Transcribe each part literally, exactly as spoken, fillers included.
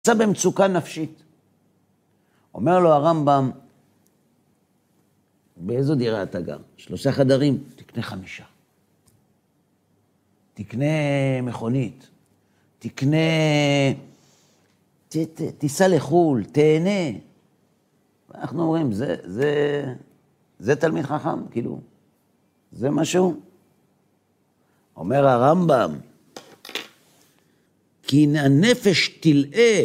נמצא במצוקה נפשית. אומר לו הרמב"ם, באיזו דירה אתה גר? שלושה חדרים, תקנה חמישה. תקנה מכונית, תקנה, ת, ת, תיסע לחול, תהנה. אנחנו אומרים, זה, זה, זה תלמיד חכם, כאילו, זה משהו. אומר הרמב"ם, כי הנפש תלאה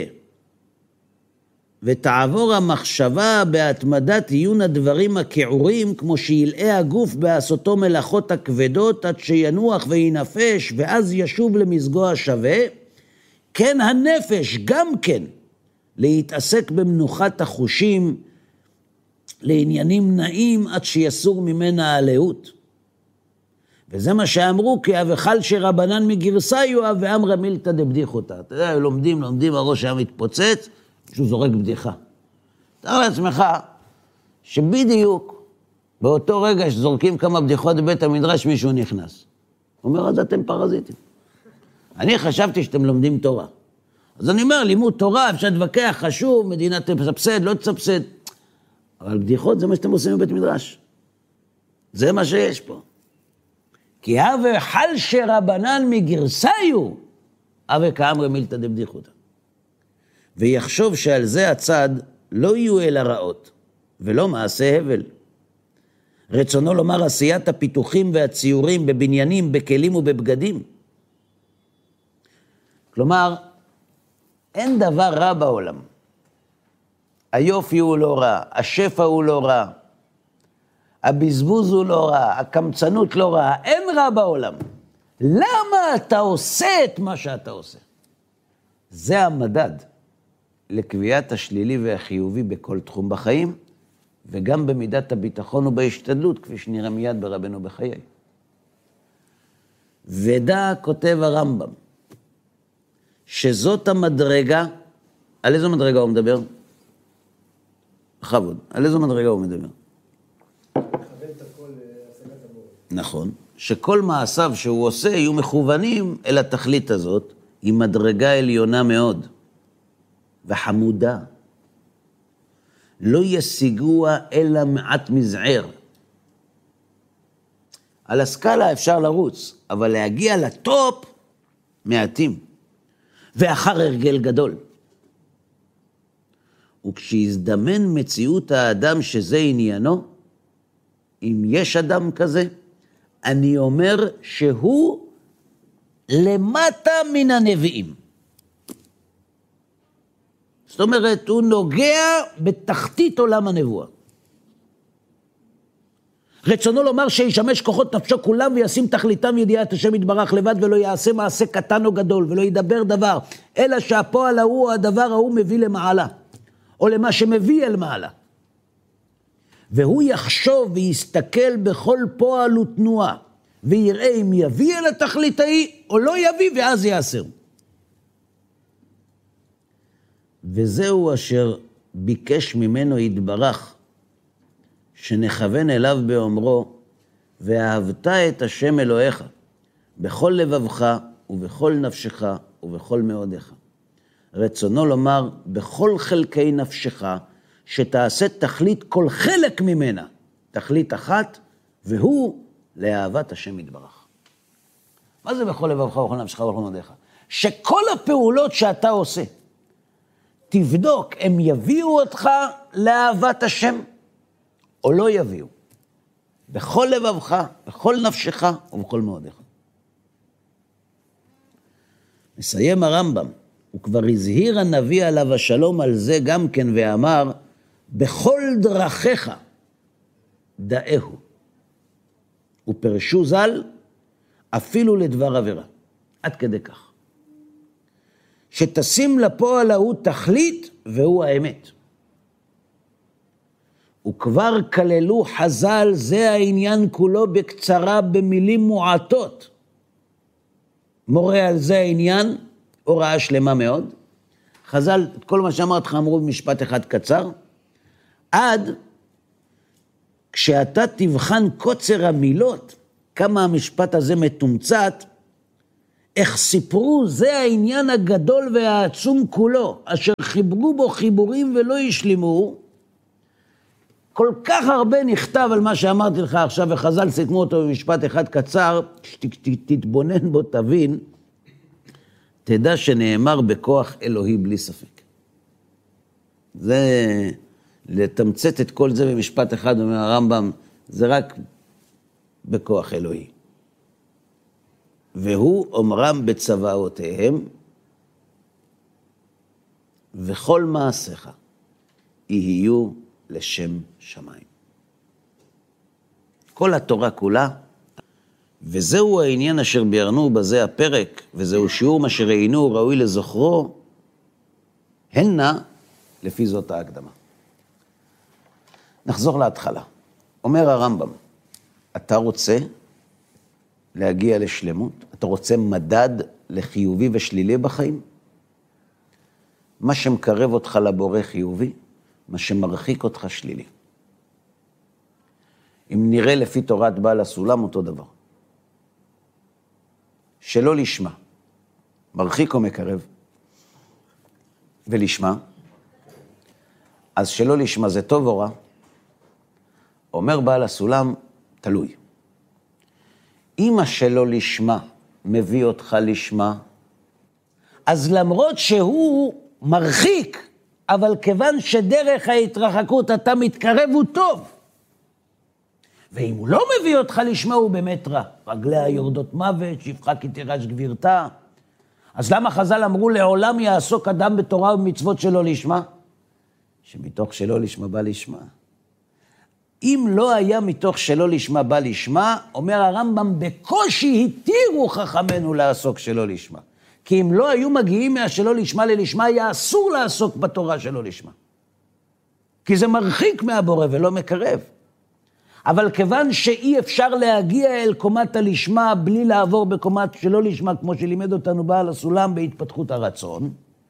ותעבור המחשבה בהתמדת עיון הדברים הכעורים, כמו שילאה הגוף בעשותו מלאכות הכבדות, עד שינוח וינפש, ואז ישוב למזגו השווה, כן הנפש גם כן, להתעסק במנוחת החושים, לעניינים נעים, עד שיסור ממנה הלאות. וזה מה שאמרו, כי אבחל שרבנן מגרסאיו, ואמרה מילתא דבדיחותא. אתה יודע, לומדים, לומדים, הראש היה מתפוצץ, שהוא זורק בדיחה. תאר לעצמך, שבדיוק, באותו רגע שזורקים כמה בדיחות בבית המדרש, מישהו נכנס. הוא אומר, אז אתם פרזיטים. אני חשבתי שאתם לומדים תורה. אז אני אומר, לימוד תורה, אפשר להתווכח, חשוב, מדינה תסבסד, לא תסבסד. אבל בדיחות זה מה שאתם עושים בבית מדרש. זה מה שיש פה. כי הווה חל שרבנן מגרסאיו, הווה כאמרי מילתא דבדיחותא. ויחשוב שעל זה הצד לא יהיו אלא רעות, ולא מעשה הבל. רצונו לומר עשיית הפיתוחים והציורים בבניינים, בכלים ובבגדים. כלומר, אין דבר רע בעולם. היופי הוא לא רע, השפע הוא לא רע, הבזבוז הוא לא רע, הקמצנות לא רע, אין רע בעולם. למה אתה עושה את מה שאתה עושה? זה המדד לקביעת השלילי והחיובי בכל תחום בחיים, וגם במידת הביטחון ובהשתדלות, כפי שנראה מיד ברבנו בחיי. ודע כותב הרמב"ם, שזאת המדרגה, על איזו מדרגה הוא מדבר? בכבוד, על איזו מדרגה הוא מדבר? נכון, שכל מעשיו שהוא עושה יהיו מכוונים אל התכלית הזאת, היא מדרגה עליונה מאוד וחמודה. לא ישיגוה אלא מעט מזער. על הסקאלה אפשר לרוץ, אבל להגיע לטופ מעטים, ואחר הרגל גדול. וכשיזדמן מציאות האדם שזה עניינו, אם יש אדם כזה, אני אומר שהוא למטה מן הנביאים. זאת אומרת, הוא נוגע בתחתית עולם הנבואה. רצונו לומר שישמש כוחות נפשו כולם וישים תכליתם ידיעת השם יתברך לבד, ולא יעשה מעשה קטן או גדול, ולא ידבר דבר, אלא שהפועל ההוא, הדבר ההוא מביא למעלה, או למה שמביא אל מעלה. והוא יחשוב ויסתכל בכל פועל ותנועה, ויראה אם יביא אל התכלית ההיא, או לא יביא, ואז יעשר. וזהו אשר ביקש ממנו יתברך, שנכוון אליו באומרו, ואהבת את השם אלוהיך, בכל לבבך ובכל נפשך ובכל מאודיך. רצונו לומר, בכל חלקי נפשך, שתעשה תכלית כל חלק ממנה, תכלית אחת, והוא לאהבת השם יתברך. מה זה בכל לבבך ובכל נפשך ובכל מאודיך? שכל הפעולות שאתה עושה, תבדוק, הם יביאו אותך לאהבת השם, או לא יביאו. בכל לבבך, בכל נפשך ובכל מאודיך. מסיים הרמב"ם, הוא כבר הזהיר הנביא עליו השלום על זה גם כן, ואמר, בכל דרכיך דאהו. ופרשו ז"ל, אפילו לדבר עבירה. עד כדי כך. שתשים לפועל ההוא תכלית, והוא האמת. וכבר כללו חז"ל, זה העניין כולו בקצרה, במילים מועטות. מורה על זה העניין, הוראה שלמה מאוד. חז"ל, את כל מה שאמרת לך אמרו במשפט אחד קצר, עד כשאתה תבחן קוצר המילות, כמה המשפט הזה מתומצת, איך סיפרו, זה העניין הגדול והעצום כולו, אשר חיברו בו חיבורים ולא ישלימו. כל כך הרבה נכתב על מה שאמרתי לך עכשיו, וחז"ל סיכמו אותו במשפט אחד קצר, שתתבונן בו, תבין, תדע שנאמר בכוח אלוהי בלי ספק. זה, לתמצת את כל זה במשפט אחד, אומר הרמב"ם, זה רק בכוח אלוהי. והוא אומרם בצבאותיהם, וכל מעשיך יהיו לשם שמיים. כל התורה כולה, וזהו העניין אשר ביארנו בזה הפרק, וזהו שיעור מה שראינו ראוי לזוכרו, הנה לפי זאת ההקדמה. נחזור להתחלה. אומר הרמב"ם, אתה רוצה להגיע לשלמות? אתה רוצה מדד לחיובי ושלילי בחיים? מה שמקרב אותך לבורא חיובי, מה שמרחיק אותך שלילי. אם נראה לפי תורת בעל הסולם אותו דבר. שלא לשמה, מרחיק או מקרב? ולשמה? אז שלא לשמה זה טוב או רע? אומר בעל הסולם, תלוי. אם השלא לשמה מביא אותך לשמה, אז למרות שהוא מרחיק, אבל כיוון שדרך ההתרחקות אתה מתקרב הוא טוב. ואם הוא לא מביא אותך לשמה הוא באמת רע. רגליה יורדות מוות, שפחה כי תירש גבירתה. אז למה חז"ל אמרו לעולם יעסוק אדם בתורה ובמצוות שלא לשמה? שמתוך שלא לשמה בא לשמה. אם לא היה מתוך שלא לשמה בא לשמה, אומר הרמב"ם, בקושי התירו חכמנו לעסוק שלא לשמה. כי אם לא היו מגיעים מהשלא לשמה ללשמה, היה אסור לעסוק בתורה שלא לשמה. כי זה מרחיק מהבורא ולא מקרב. אבל כיוון שאי אפשר להגיע אל קומת הלשמה בלי לעבור בקומת שלא לשמה, כמו שלימד אותנו בעל הסולם בהתפתחות הרצון,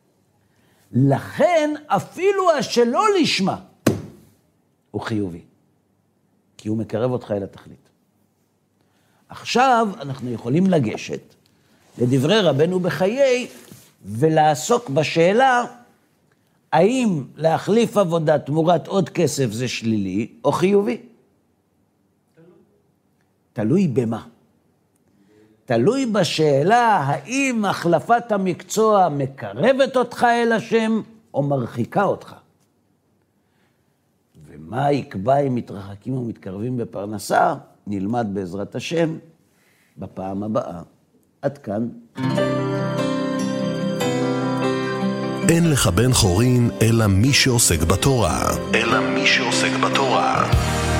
לכן אפילו השלא לשמה הוא חיובי. כי הוא מקרב אותך אל התכלית. עכשיו אנחנו יכולים לגשת לדברי רבנו בחיי, ולעסוק בשאלה, האם להחליף עבודה תמורת עוד כסף זה שלילי או חיובי? תלוי. תלוי במה? תלוי בשאלה, האם החלפת המקצוע מקרבת אותך אל השם, או מרחיקה אותך? ומה יקבע אם מתרחקים ומתקרבים בפרנסה, נלמד בעזרת השם בפעם הבאה. עד כאן. אין לך בן חורין אלא מי שעוסק בתורה. אלא מי שעוסק בתורה.